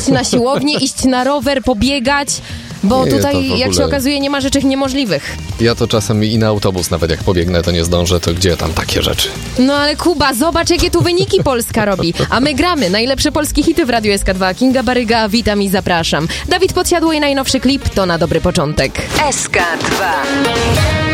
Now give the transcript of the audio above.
iść na siłownię, iść na rower, pobiegać, bo Nie, tutaj, to w ogóle- jak się okazuje, nie ma rzeczy niemożliwych. Ja to czasem i na autobus nawet jak pobiegnę, to nie zdążę, to gdzie tam takie rzeczy? No ale Kuba, zobacz, jakie tu wyniki Polska robi. A my gramy. Najlepsze polskie hity w Radiu SK2. Kinga Baryga, witam i zapraszam. Dawid Podsiadło i najnowszy klip to na dobry początek. SK2